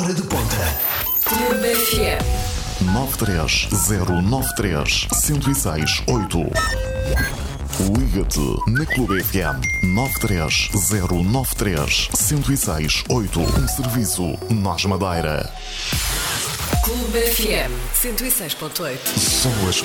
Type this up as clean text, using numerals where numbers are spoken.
Hora de Ponta. Clube FM 93093-1068. Liga-te na Clube FM 93093-1068. Um serviço Nós Madeira. Clube FM 106.8. Só as